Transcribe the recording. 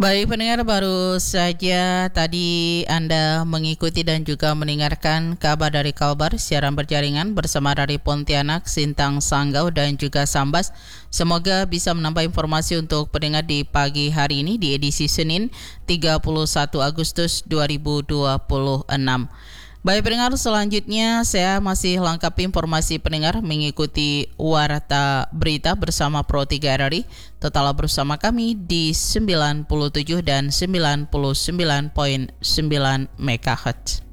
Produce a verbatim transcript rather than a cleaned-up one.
Baik pendengar, baru saja tadi Anda mengikuti dan juga mendengarkan kabar dari Kalbar siaran berjaringan bersama dari Pontianak, Sintang, Sanggau dan juga Sambas. Semoga bisa menambah informasi untuk pendengar di pagi hari ini di edisi Senin tiga puluh satu Agustus dua ribu dua puluh enam. Baik pendengar, selanjutnya saya masih lengkapi informasi pendengar mengikuti Warta Berita bersama Pro tiga R R I. Tetaplah bersama kami di sembilan puluh tujuh dan sembilan puluh sembilan koma sembilan MHz.